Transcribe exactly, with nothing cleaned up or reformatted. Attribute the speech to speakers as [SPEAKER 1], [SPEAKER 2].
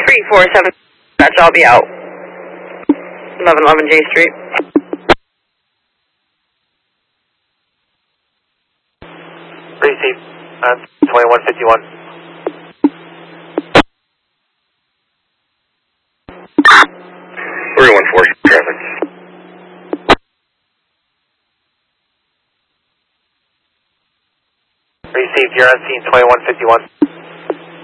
[SPEAKER 1] three four seven, match, I'll be out. eleven eleven J Street.
[SPEAKER 2] Receive, uh, twenty-one fifty-one.
[SPEAKER 3] three one four, traffic.
[SPEAKER 2] Received, you're on scene twenty-one fifty-one.